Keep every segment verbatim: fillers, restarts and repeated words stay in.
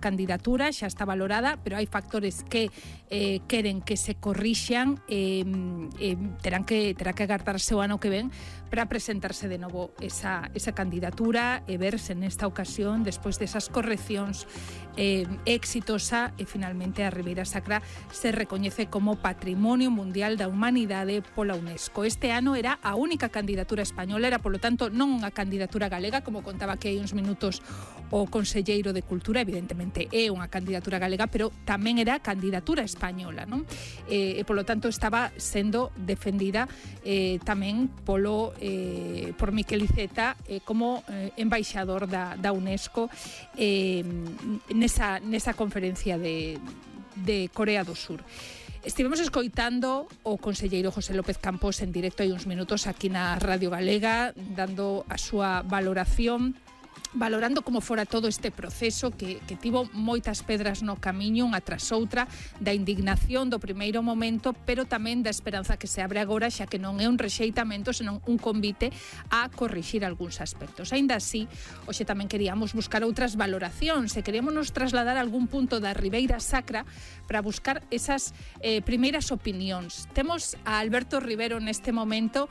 candidatura, xa está valorada, pero hai factores que eh, queren que se corrixan, eh, eh, terán que terá que agardarse o ano que ven para presentarse de novo esa, esa candidatura e verse nesta ocasión, despois desas correccións eh, exitosa, e finalmente a Ribeira Sacra se recoñece como Patrimonio Mundial da Humanidade pola UNESCO. Este ano era a única candidatura española, era, polo tanto, non unha candidatura galega, como contaba que hai uns minutos o conselleiro de Cultura, evidentemente é unha candidatura galega, pero tamén era candidatura española, non? E, e polo tanto estaba sendo defendida eh, tamén polo eh, por Miquel Iceta eh, como eh, embaixador da, da UNESCO eh, nesa, nesa conferencia de, de Corea do Sur. Estivemos escoitando o conselleiro José López Campos en directo hai uns minutos aquí na Radio Galega, dando a súa valoración, valorando como fora todo este proceso que, que tivo moitas pedras no camiño, unha tras outra, da indignación do primeiro momento, pero tamén da esperanza que se abre agora, xa que non é un rexeitamento, senón un convite a corrixir algúns aspectos. Aínda así, hoxe tamén queríamos buscar outras valoracións, e queríamos nos trasladar a algún punto da Ribeira Sacra para buscar esas eh, primeiras opinións. Temos a Alberto Rivero neste momento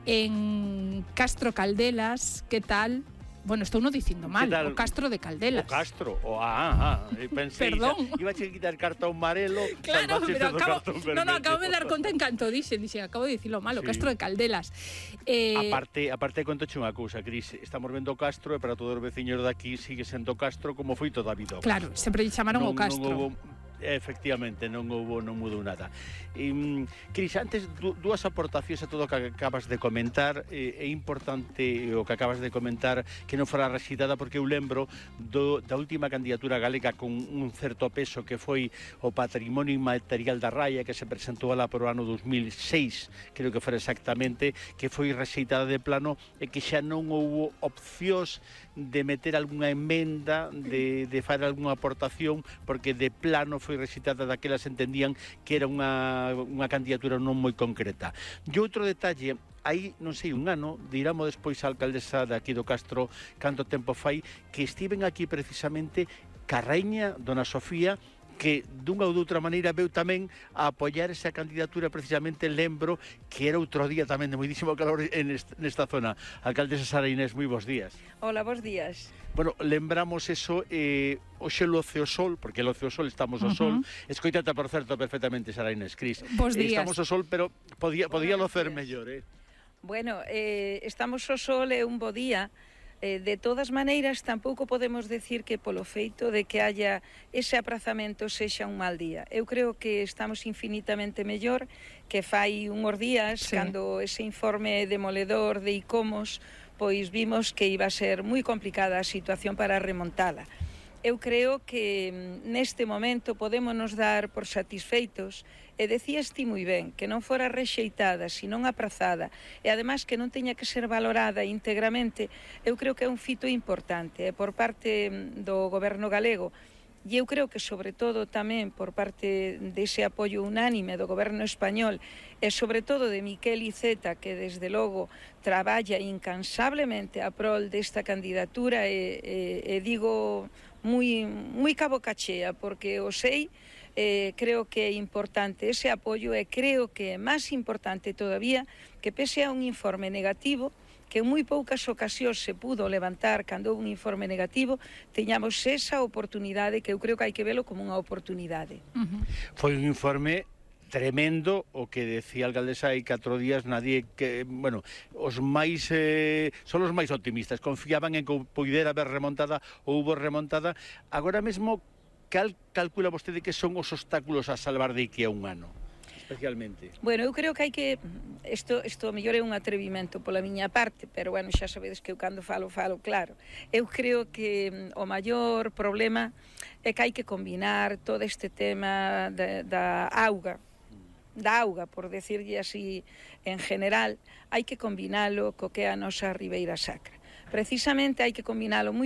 en Castro Caldelas. Que tal? Bueno, estou non dicindo mal, o Castro de Caldelas. O Castro, o ah, ah, pensei, perdón. Iba a quitar cartón marelo, claro, pero acabo, no, no, acabo de dar conta en canto dixen, dixen, acabo de dicilo mal, o sí. Castro de Caldelas. Eh... Aparte, aparte contoche unha cousa, Cris, estamos vendo o Castro e para todos os veciños de aquí sigue sendo Castro como foi toda a vida. Claro, sempre lle chamaron non, o Castro. Non houve... Efectivamente, non houve, non mudou nada. E, Cris, antes, dúas aportacións a todo o que acabas de comentar. É importante o que acabas de comentar que non fora rexeitada, porque eu lembro do, da última candidatura galega con un certo peso, que foi o Patrimonio Inmaterial da Raia, que se presentou alá por o ano dos mil seis, creo que fora exactamente, que foi rexeitada de plano, e que xa non houve opcións de meter algunha emenda, de, de fazer algunha aportación, porque de plano foi recitada daquelas entendían que era unha, unha candidatura non moi concreta. E outro detalle, aí, non sei, un ano, diramo despois a alcaldesa de aquí do Castro canto tempo fai, que estiven aquí precisamente ca raíña Dona Sofía, que dunha ou doutra maneira veu tamén a apoiar esa candidatura. Precisamente lembro que era outro día tamén de moitísimo calor en esta, nesta zona. Alcaldesa Sara Inés, moi bons días. Hola, bons días. Bueno, lembramos eso, eh, hoxe loce o sol, porque loce o sol, estamos ao sol. Uh-huh. Escoitata, por certo, perfectamente, Sara Inés, Cris. Bos días. Estamos ao sol, pero podía, podía locer mellor, eh? Bueno, eh, estamos ao sol, é un bo día. Eh, de todas maneiras, tampouco podemos decir que polo feito de que haya ese aprazamento sexa un mal día. Eu creo que estamos infinitamente mellor que fai unhos días, sí, cando ese informe demoledor de ICOMOS, pois vimos que iba a ser moi complicada a situación para remontala. Eu creo que neste momento podemos nos dar por satisfeitos, e decías ti moi ben, que non fora rexeitada, senón aprazada, e ademais que non teña que ser valorada íntegramente. Eu creo que é un fito importante, e por parte do goberno galego, e eu creo que sobre todo tamén por parte dese apoio unánime do goberno español, e sobre todo de Miquel Iceta, que desde logo traballa incansablemente a prol desta candidatura, e, e, e digo moi, moi cabo cachea, porque o sei, eh, creo que é importante ese apoio, e creo que é máis importante todavía que pese a un informe negativo, que en moi poucas ocasións se pudo levantar cando un informe negativo, teñamos esa oportunidade, que eu creo que hai que velo como unha oportunidade. Uh-huh. Foi un informe tremendo, o que decía a alcaldesa hai catro días, nadie que, bueno, os máis eh, son os máis optimistas, confiaban en que poidera haber remontada, ou hubo remontada. Agora mesmo, cal calcula vostede que son os obstáculos a salvar de aquí a un ano? Especialmente. Bueno, eu creo que hai que... Isto, isto mellor é un atrevimento pola miña parte, pero, bueno, xa sabedes que eu cando falo, falo claro. Eu creo que o maior problema é que hai que combinar todo este tema de, da auga, da auga, por decirlle así en general, hai que combinalo co que é a nosa Ribeira Sacra. Precisamente hai que combinalo moi ben,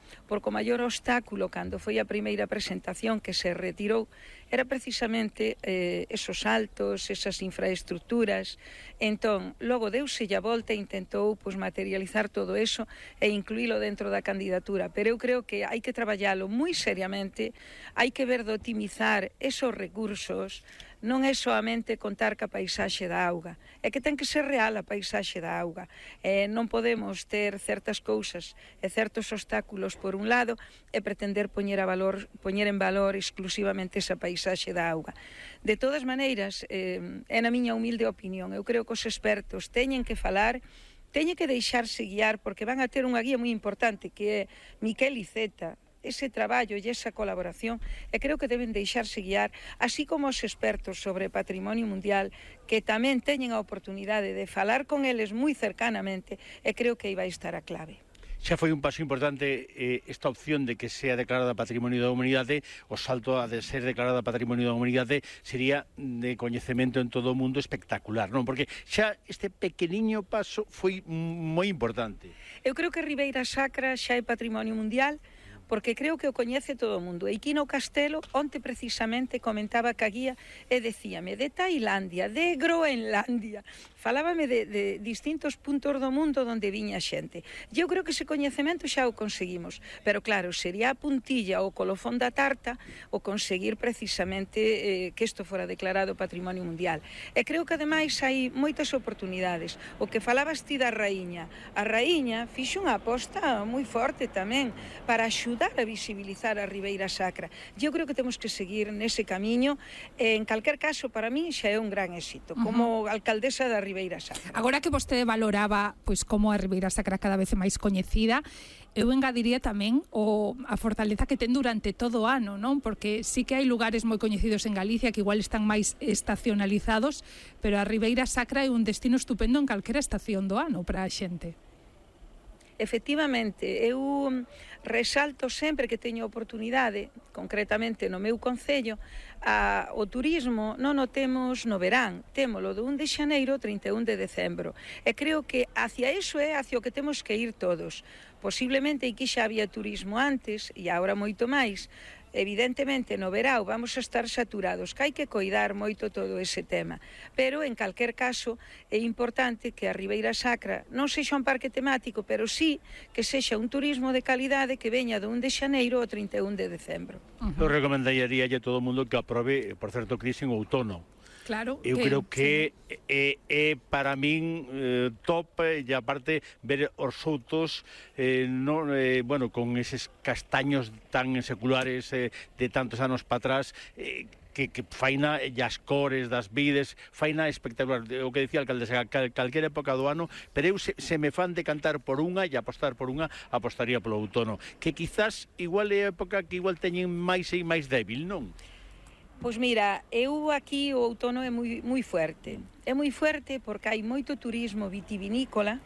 porque o maior obstáculo cando foi a primeira presentación que se retirou era precisamente eh, esos altos, esas infraestructuras. Entón, logo deuse a volta e intentou pues, materializar todo eso e incluílo dentro da candidatura, pero eu creo que hai que traballalo moi seriamente, hai que ver de optimizar esos recursos. Non é soamente contar ca paisaxe da auga, é que ten que ser real a paisaxe da auga. Eh, non podemos ter certas cousas e certos obstáculos por un lado e pretender poñer, a valor, poñer en valor exclusivamente esa paisaxe da auga. De todas maneiras, eh, é na miña humilde opinión, eu creo que os expertos teñen que falar, teñen que deixarse guiar, porque van a ter unha guía moi importante que é Miquel Iceta, ese traballo e esa colaboración, e creo que deben deixarse guiar, así como os expertos sobre patrimonio mundial, que tamén teñen a oportunidade de falar con eles moi cercanamente, e creo que aí vai estar a clave. Xa foi un paso importante eh, esta opción de que sea declarada Patrimonio da Humanidade. O salto a de ser declarada Patrimonio da Humanidade sería de coñecemento en todo o mundo espectacular, non? Porque xa este pequeniño paso foi moi importante. Eu creo que Ribeira Sacra xa é Patrimonio Mundial, porque creo que o coñece todo o mundo. E aquí no Castelo, onte precisamente comentaba que a guía e decíame de Tailandia, de Groenlandia, falábame de, de distintos puntos do mundo onde viña xente. E eu creo que ese coñecemento xa o conseguimos, pero claro, sería a puntilla ou colofón da tarta o conseguir precisamente eh, que isto fora declarado Patrimonio Mundial. E creo que ademais hai moitas oportunidades. O que falabas ti da raíña, a raíña fixo unha aposta moi forte tamén para axudar a visibilizar a Ribeira Sacra. Eu creo que temos que seguir nese camiño. En calquer caso, para mí xa é un gran éxito, como uh -huh. alcaldesa da Ribeira Sacra. Agora que vostede valoraba pois como a Ribeira Sacra cada vez é máis coñecida, eu engadiría tamén o, a fortaleza que ten durante todo o ano, non? Porque sí que hai lugares moi coñecidos en Galicia que igual están máis estacionalizados, pero a Ribeira Sacra é un destino estupendo en calquera estación do ano para a xente. Efectivamente, eu resalto sempre que teño oportunidade, concretamente no meu concello, a, o turismo non o temos no verán, témolo do un de xaneiro ao trinta e un de decembro. E creo que hacia iso é hacia o que temos que ir todos. Posiblemente aquí xa había turismo antes e agora moito máis. Evidentemente no verao vamos a estar saturados, que hai que coidar moito todo ese tema, pero en calquer caso é importante que a Ribeira Sacra non sexa un parque temático, pero sí que sexa un turismo de calidade que veña do un de xaneiro ao trinta e un de decembro. Uh-huh. Eu recomendaría a todo o mundo que aprobe, por certo, Cris, en outono. Claro, eu que, creo que sí. é, é para min eh, top, e aparte ver os soutos eh, no, eh, bueno, con eses castaños tan seculares eh, de tantos anos para atrás, eh, que, que faina e as cores das vides, faina espectacular, o que decía a alcaldesa, cal, calquera época do ano, pero eu se, se me fan de cantar por unha e apostar por unha, apostaría polo outono, que quizás igual é a época que igual teñen máis e máis débil, non? Pois mira, eu aquí o outono é moi, moi fuerte. É moi fuerte porque hai moito turismo vitivinícola,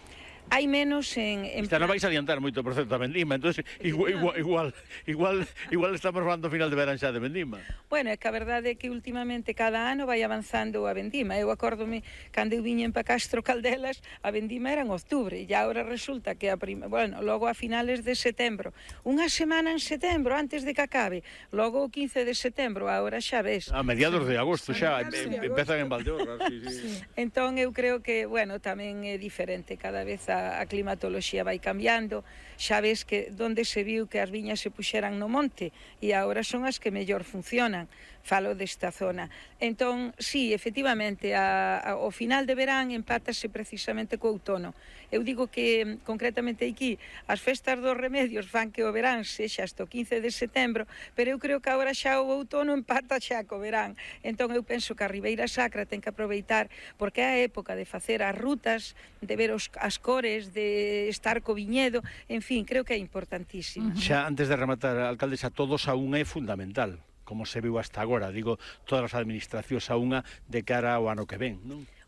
hai menos en... en Esta non vais adiantar moito por certo a vendima, entón igual, igual, igual, igual, igual estamos falando final de verán xa de vendima. Bueno, é que a verdade é que últimamente cada ano vai avanzando a vendima. Eu acórdome, cando eu viñen para Castro Caldelas, a vendima era en outubro, e agora resulta que a prima, bueno, logo a finales de setembro, unha semana en setembro, antes de que acabe, logo o quince de setembro, agora xa ves. A mediados de agosto xa, empezan en Valdeorras, sí, sí. Sí. Entón eu creo que, bueno, tamén é diferente, cada vez a a climatoloxía vai cambiando, xa ves que donde se viu que as viñas se puxeran no monte e agora son as que mellor funcionan, falo desta zona. Entón, sí, efectivamente, a, a, o final de verán empátase precisamente co outono. Eu digo que, concretamente aquí, as festas dos remedios fan que o verán sexa hasta o quince de setembro, pero eu creo que agora xa o outono empata xa co verán. Entón, eu penso que a Ribeira Sacra ten que aproveitar, porque é a época de facer as rutas, de ver os, as cores, de estar co viñedo, en fin, creo que é importantísimo. Uh-huh. Xa, antes de rematar, alcaldesa, todos a unha é fundamental, como se viu hasta agora, digo, todas as administracións a unha de cara ao ano que ven, non?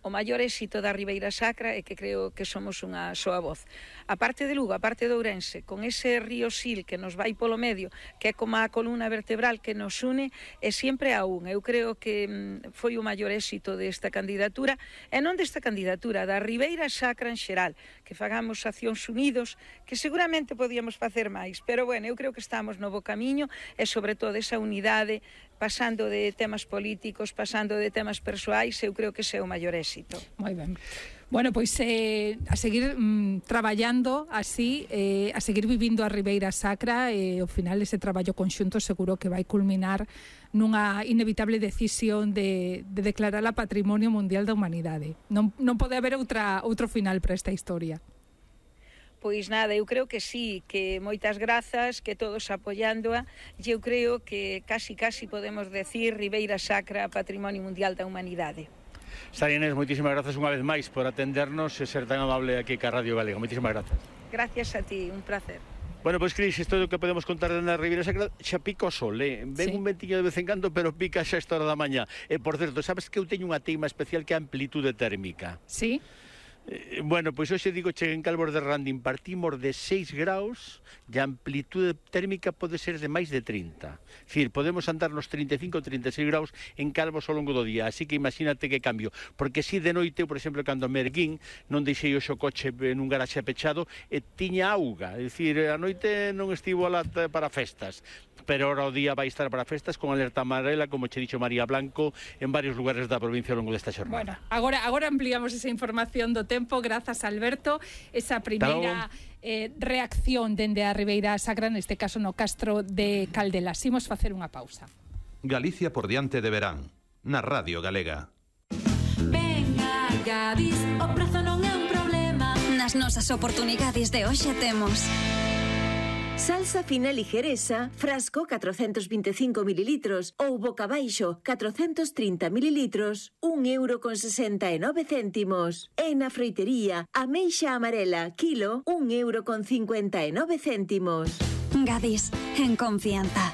o maior éxito da Ribeira Sacra é que creo que somos unha soa voz. A parte de Lugo, a parte de Ourense, con ese río Sil que nos vai polo medio, que é como a columna vertebral que nos une, é sempre a un. Eu creo que mm, foi o maior éxito desta candidatura, e non desta candidatura, da Ribeira Sacra en xeral, que fagamos accións unidos, que seguramente podíamos facer máis, pero bueno, eu creo que estamos no bo camiño, e sobre todo esa unidade, pasando de temas políticos, pasando de temas persoais, eu creo que ese é o maior éxito. Moi ben. Bueno, pois eh, a seguir mm, traballando así, eh, a seguir vivindo a Ribeira Sacra, e ao final ese traballo conxunto seguro que vai culminar nunha inevitable decisión de, de declarala Patrimonio Mundial da Humanidade. Non, non pode haber outra, outro final para esta historia. Pois nada, eu creo que sí, que moitas grazas, que todos apoiándoa, e eu creo que casi casi podemos decir Ribeira Sacra Patrimonio Mundial da Humanidade. Sara Inés, moitísimas grazas unha vez máis por atendernos e ser tan amable aquí ca Radio Galega. Moitísimas grazas. Gracias a ti, un placer. Bueno, pois, Cris, isto é o que podemos contar na Ribeira Sacra. Xa pica o sol, eh? Ven sí. un ventiño de vez en cando, pero pica xa esta hora da mañá. E, por certo, sabes que eu teño unha teima especial que é a amplitude térmica. Sí? Eh, bueno, pois hoxe digo che en Calvos de Randín partimos de seis graus e a amplitude térmica pode ser de máis de trinta. É dicir, podemos andar nos trinta e cinco, trinta e seis graus en Calvos ao longo do día, así que imagínate que cambio. Porque si de noite, por exemplo, cando merguín, non deixei o xo coche nun garaxe pechado e tiña auga. É dicir, a noite non estivo alá para festas, pero ahora o día vai estar para festas con alerta amarela, como che dixo María Blanco, en varios lugares da provincia ao longo desta xornada. Bueno, agora, agora ampliamos esa información do tempo, grazas Alberto, esa primeira eh, reacción dende a Ribeira Sacra, neste caso no Castro de Caldelas. Imos facer unha pausa. Galicia por diante de verán, na Radio Galega. Venga, Gadis, o prazo non é un problema. Nas nosas oportunidades de hoxe temos salsa fina ligeresa, frasco catrocentos vinte e cinco mililitros ou boca baixo catrocentos trinta mililitros, un euro con sesenta e nove céntimos. E na froitería, ameixa amarela, kilo, un euro con cincuenta e nove céntimos. Gadis, en confianza.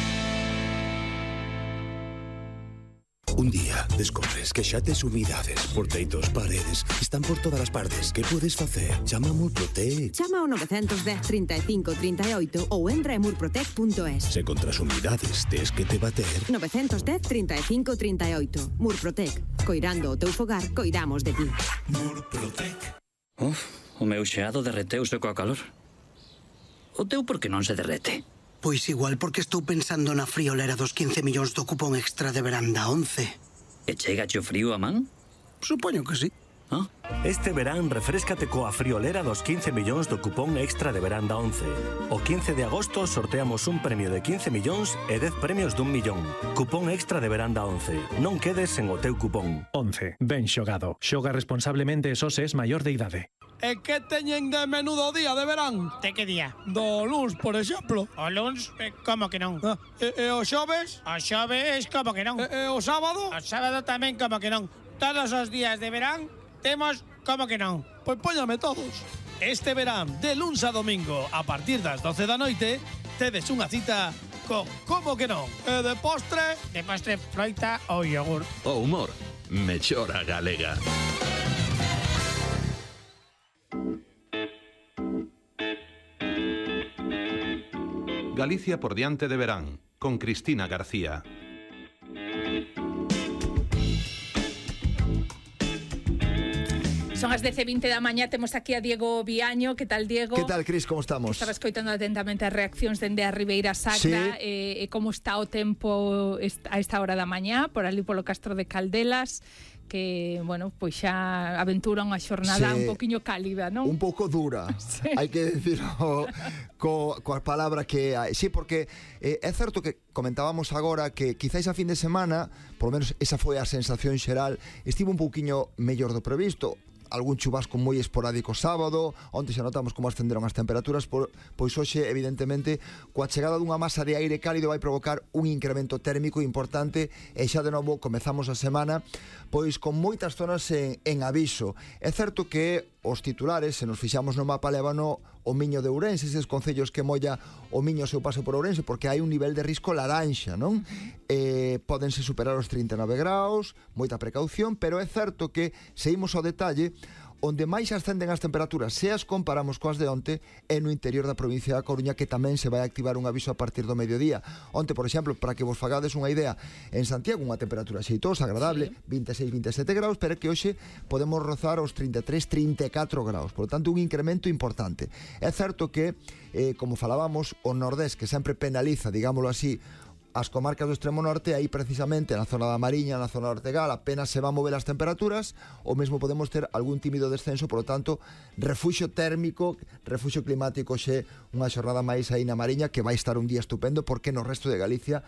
Un día descobres que xa tes humidades por teitos, paredes, están por todas as partes. Que podes facer? Chama a Murprotec. Chama ao nove dez, trinta e cinco, trinta e oito ou entra en murprotec punto es. Se contra as humidades tes que te bater. nove dez, trinta e cinco, trinta e oito. Murprotec. Coirando o teu fogar, coidamos de ti. Murprotec. Uf, o meu xeado derreteuse coa calor. O teu por que non se derrete? Pois igual porque estou pensando na friolera dos quince millóns do cupón extra de verán da once. E chega o frío a man? Supoño que sí. ¿Ah? Este verán refréscate coa friolera dos quince millóns do cupón extra de verán da once. O quince de agosto sorteamos un premio de quince millóns e dez premios dun millón. Cupón extra de verán da once. Non quedes sen o teu cupón. once. Ben xogado. Xoga responsablemente e só se es maior de idade. E que teñen de menudo día de verán? De que día? Do luns, por exemplo. O luns? Eh, como que non? Ah, e, e o xoves? O xoves, como que non? E, e o sábado? O sábado tamén, como que non? Todos os días de verán temos como que non? Pois póñame todos. Este verán, de luns a domingo, a partir das doce da noite, tedes unha cita co como que non? E de postre? De postre, froita ou yogur. O humor, mellora galega. Galicia por diante de verán, con Cristina García. Son as dez e vinte da mañá, temos aquí a Diego Viaño. Que tal, Diego? Que tal, Cris, como estamos? Estaba escoitando atentamente as reaccións dende a Ribeira Sacra, sí. E eh, como está o tempo a esta hora da mañá, por ali polo Castro de Caldelas, que, bueno, pois xa aventura unha xornada sí, un poquinho cálida, non? Un pouco dura, sí. Hai que decirlo co, coa palabra que hai. Sí, porque eh, é certo que comentábamos agora que quizáis a fin de semana, por lo menos esa foi a sensación xeral, estivo un pouquiño mellor do previsto. Algún chubasco moi esporádico sábado, onte xa notamos como ascenderon as temperaturas, por, pois hoxe, evidentemente, coa chegada dunha masa de aire cálido vai provocar un incremento térmico importante e xa de novo comezamos a semana pois con moitas zonas en, en aviso. É certo que os titulares, se nos fixamos no mapa, lévano o Miño de Ourense, eses concellos que molla o Miño o seu paso por Ourense, porque hai un nivel de risco laranxa, non? Eh, pódense superar os trinta e nove graus, moita precaución, pero é certo que, se imos ao detalle, onde máis ascenden as temperaturas, se as comparamos coas de onte, é no interior da provincia da Coruña, que tamén se vai activar un aviso a partir do mediodía. Onte, por exemplo, para que vos fagades unha idea, en Santiago unha temperatura xeitosa, agradable, sí. vinte e seis, vinte e sete graus, pero que hoxe podemos rozar os trinta e tres, trinta e catro graus, por lo tanto un incremento importante. É certo que, eh, como falábamos, o nordés, que sempre penaliza, digámoslo así, as comarcas do extremo norte, aí precisamente na zona da Mariña, na zona do Ortegal, apenas se van mover as temperaturas, ou mesmo podemos ter algún tímido descenso, por lo tanto, refuxio térmico, refuxio climático xe unha xornada máis aí na Mariña, que vai estar un día estupendo, porque no resto de Galicia